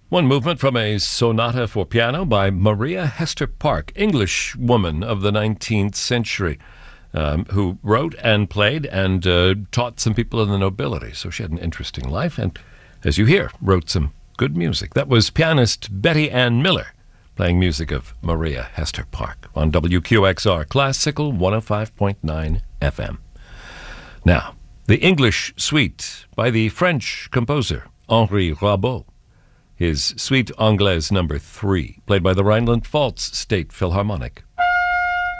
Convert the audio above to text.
One movement from a sonata for piano by Maria Hester Park, English woman of the 19th century, who wrote and played and taught some people in the nobility. So she had an interesting life and, as you hear, wrote some good music. That was pianist Betty Ann Miller playing music of Maria Hester Park on WQXR Classical 105.9 FM. Now, the English Suite by the French composer Henri Rabault. His Suite Anglaise No. 3, played by the Rhineland-Pfalz State Philharmonic.